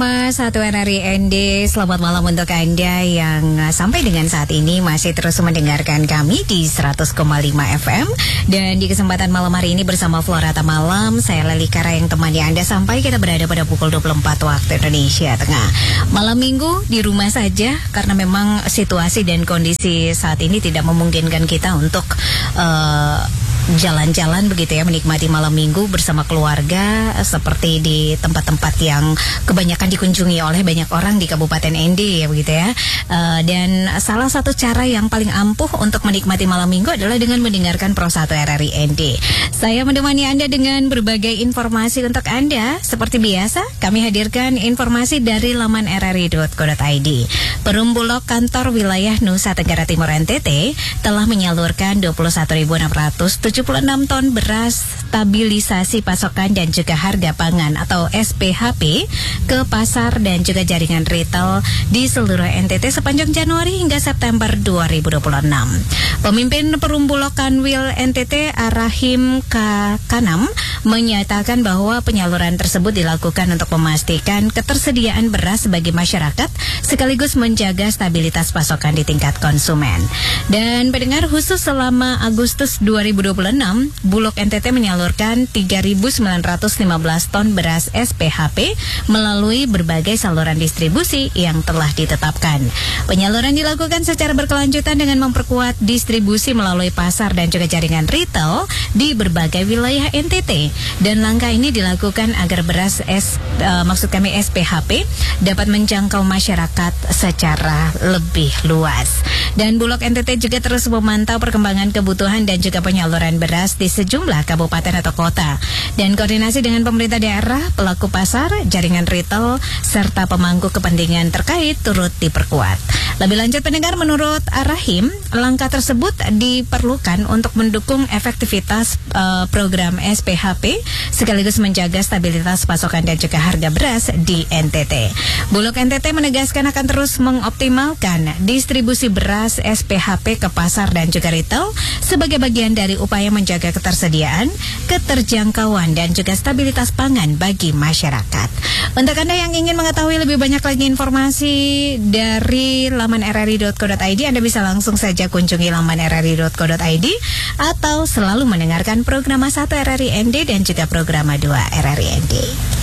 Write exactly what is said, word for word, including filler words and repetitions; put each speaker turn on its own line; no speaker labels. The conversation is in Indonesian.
Mas satu R R I N D, selamat malam untuk Anda yang sampai dengan saat ini masih terus mendengarkan kami di seratus koma lima F M. Dan di kesempatan malam hari ini bersama Florata Malam, saya Leli Kara yang temani Anda sampai kita berada pada pukul dua puluh empat waktu Indonesia Tengah. Malam minggu di rumah saja karena memang situasi dan kondisi saat ini tidak memungkinkan kita untuk uh, jalan-jalan begitu ya, menikmati malam minggu bersama keluarga seperti di tempat-tempat yang kebanyakan dikunjungi oleh banyak orang di Kabupaten N D ya begitu ya. Uh, dan salah satu cara yang paling ampuh untuk menikmati malam minggu adalah dengan mendengarkan Pro satu R R I N D. Saya menemani Anda dengan berbagai informasi untuk Anda. Seperti biasa, kami hadirkan informasi dari laman r r i dot co dot i d. Perum Bulog Kantor Wilayah Nusa Tenggara Timur N T T telah menyalurkan dua puluh satu ribu enam ratus tujuh puluh enam ton beras stabilisasi pasokan dan juga harga pangan atau S P H P ke pasar dan juga jaringan retail di seluruh N T T sepanjang Januari hingga September dua ribu dua puluh enam. Pemimpin Perum Bulog Kanwil N T T Arahim K. Kanam menyatakan bahwa penyaluran tersebut dilakukan untuk memastikan ketersediaan beras bagi masyarakat sekaligus menjaga stabilitas pasokan di tingkat konsumen. Dan pendengar, khusus selama Agustus dua ribu dua puluh enam, Bulog N T T menyalurkan tiga ribu sembilan ratus lima belas ton beras S P H P melalui berbagai saluran distribusi yang telah ditetapkan. Penyaluran dilakukan secara berkelanjutan dengan memperkuat distribusi melalui pasar dan juga jaringan retail di berbagai wilayah N T T. Dan langkah ini dilakukan agar beras S, uh, maksud kami S P H P dapat menjangkau masyarakat secara lebih luas. Dan Bulog N T T juga terus memantau perkembangan kebutuhan dan juga penyaluran beras di sejumlah kabupaten atau kota. Dan koordinasi dengan pemerintah daerah, pelaku pasar, jaringan retail, serta pemangku kepentingan terkait turut diperkuat. Lebih lanjut pendengar, menurut Arahim, langkah tersebut diperlukan untuk mendukung efektivitas uh, program S P H P sekaligus menjaga stabilitas pasokan dan juga harga beras di N T T. Bulog N T T menegaskan akan terus mengoptimalkan distribusi beras S P H P ke pasar dan juga retail sebagai bagian dari upaya menjaga ketersediaan, keterjangkauan dan juga stabilitas pangan bagi masyarakat. Untuk Anda yang ingin mengetahui lebih banyak lagi informasi dari laman r r i dot co dot i d, Anda bisa langsung saja kunjungi laman r r i dot co dot i d atau selalu mendengarkan program satu R R I N D dan juga program dua R R I N D.